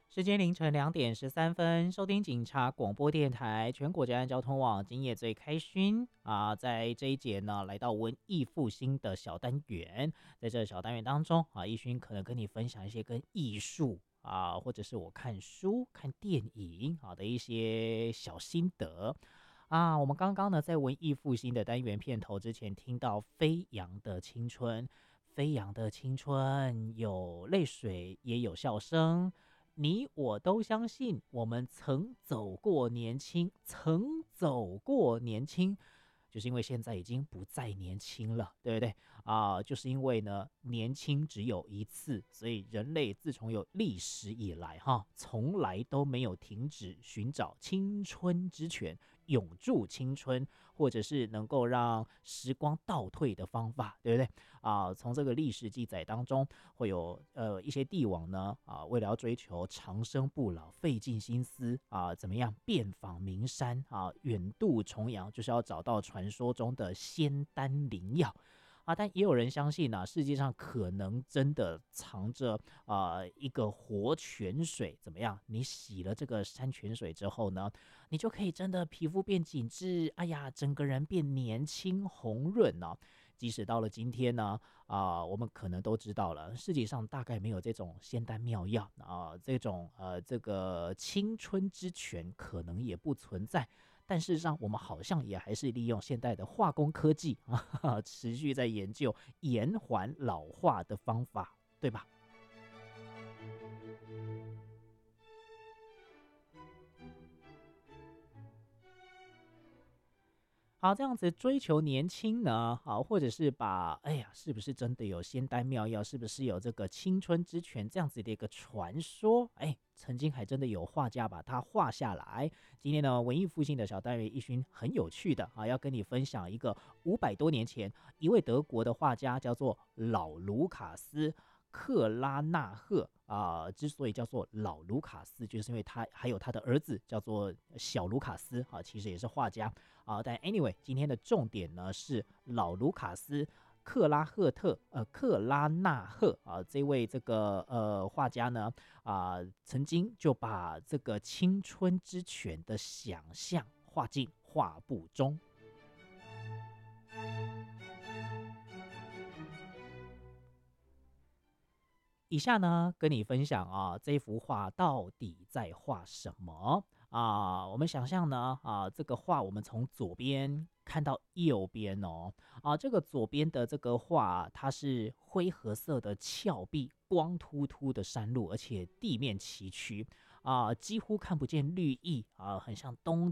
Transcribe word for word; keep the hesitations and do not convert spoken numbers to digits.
时间凌晨两点十三分，收听警察广播电台全国治安交通网，今夜最开勋啊，在这一节呢，来到文艺复兴的小单元，在这个小单元当中啊，一勋可能跟你分享一些跟艺术啊，或者是我看书、看电影啊的一些小心得啊。我们刚刚呢，在文艺复兴的单元片头之前，听到飞扬的青春，飞扬的青春有泪水，也有笑声。你我都相信，我们曾走过年轻，曾走过年轻，就是因为现在已经不再年轻了，对不对啊？就是因为呢，年轻只有一次，所以人类自从有历史以来，哈，从来都没有停止寻找青春之泉，永驻青春，或者是能够让时光倒退的方法，对不对啊？从这个历史记载当中，会有呃一些帝王呢啊，为了要追求长生不老，费尽心思啊，怎么样遍访名山啊，远渡重洋，就是要找到传说中的仙丹灵药。啊，但也有人相信呢、啊，世界上可能真的藏着呃一个活泉水，怎么样？你洗了这个山泉水之后呢，你就可以真的皮肤变紧致，哎呀，整个人变年轻红润哦。即使到了今天呢，啊、我们可能都知道了，世界上大概没有这种仙丹妙药啊、这种呃这个青春之泉可能也不存在。但事实上，我们好像也还是利用现代的化工科技啊，持续在研究延缓老化的方法，对吧？好，这样子追求年轻呢，好，或者是把，哎呀，是不是真的有仙丹妙药？是不是有这个青春之泉这样子的一个传说？哎，曾经还真的有画家把它画下来。今天呢，文艺复兴的小单元一勋很有趣的啊，要跟你分享一个五百多年前一位德国的画家，叫做老卢卡斯。克拉纳赫啊、呃之所以叫做老卢卡斯，就是因为他还有他的儿子叫做小卢卡斯啊，其实也是画家啊。但 anyway，今天的重点呢是老卢卡斯克拉赫特呃克拉纳赫啊这位这个呃画家呢啊、曾经就把这个青春之泉的想象画进画布中。以下呢，跟你分享啊，这幅画到底在画什么啊？我们想象呢，啊，这个画我们从左边看到右边哦，啊，这个左边的这个画，它是灰褐色的峭壁，光秃秃的山路，而且地面崎岖啊，几乎看不见绿意啊，很像冬